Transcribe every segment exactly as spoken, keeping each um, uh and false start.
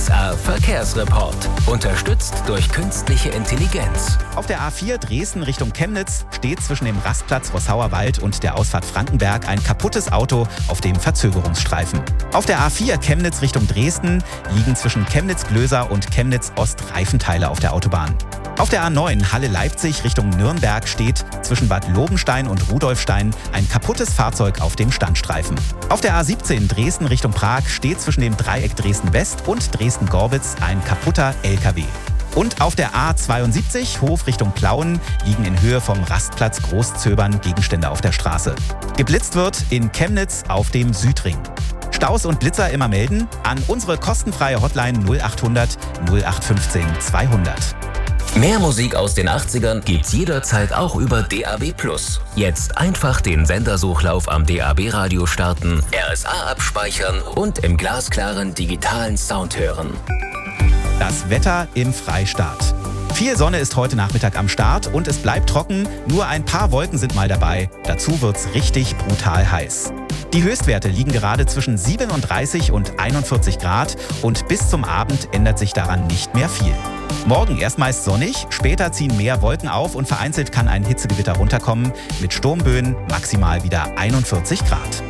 S R Verkehrsreport. Unterstützt durch künstliche Intelligenz. Auf der A vier Dresden Richtung Chemnitz steht zwischen dem Rastplatz Rossauer Wald und der Ausfahrt Frankenberg ein kaputtes Auto auf dem Verzögerungsstreifen. Auf der A vier Chemnitz Richtung Dresden liegen zwischen Chemnitz-Glöser und Chemnitz-Ost Reifenteile auf der Autobahn. Auf der A neun Halle-Leipzig Richtung Nürnberg steht zwischen Bad Lobenstein und Rudolfstein ein kaputtes Fahrzeug auf dem Standstreifen. Auf der A siebzehn Dresden Richtung Prag steht zwischen dem Dreieck Dresden-West und Dresden-Gorbitz ein kaputter L K W. Und auf der A zweiundsiebzig Hof Richtung Plauen liegen in Höhe vom Rastplatz Großzöbern Gegenstände auf der Straße. Geblitzt wird in Chemnitz auf dem Südring. Staus und Blitzer immer melden an unsere kostenfreie Hotline null achthundert null acht fünfzehn zweihundert. Mehr Musik aus den achtzigern gibt's jederzeit auch über D A B plus. Jetzt einfach den Sendersuchlauf am D A B-Radio starten, R S A abspeichern und im glasklaren digitalen Sound hören. Das Wetter im Freistaat. Viel Sonne ist heute Nachmittag am Start und es bleibt trocken, nur ein paar Wolken sind mal dabei. Dazu wird's richtig brutal heiß. Die Höchstwerte liegen gerade zwischen siebenunddreißig und einundvierzig Grad und bis zum Abend ändert sich daran nicht mehr viel. Morgen erst meist sonnig, später ziehen mehr Wolken auf und vereinzelt kann ein Hitzegewitter runterkommen. Mit Sturmböen maximal wieder einundvierzig Grad.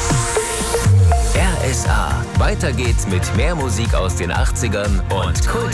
R S A. Weiter geht's mit mehr Musik aus den achtzigern und Kult.